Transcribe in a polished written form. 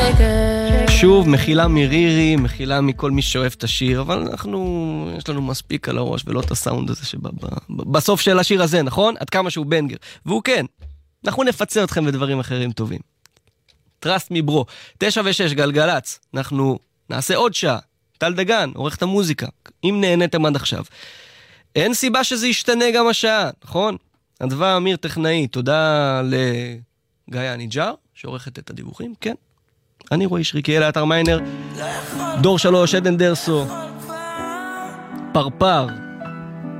שוב, מחילה מרירי, מחילה מכל מי שאוהב את השיר, אבל יש לנו מספיק על הראש ולא את הסאונד הזה בסוף של השיר הזה, נכון? עד כמה שהוא בנגר. והוא כן, אנחנו נפצה אתכם בדברים אחרים טובים. Trust me bro, 9:06 גלגלץ, אנחנו נעשה עוד שעה. טל דגן, עורך את המוזיקה, אם נהניתם עד עכשיו. אין סיבה שזה ישתנה גם השעה, נכון? אדווה אמיר טכנאי, תודה לגיא הניג'ר, שעורכת את הדיווחים, כן. אני רואי שריקי, אלה אתר מיינר, דור 3, עדן דרסו, פרפר,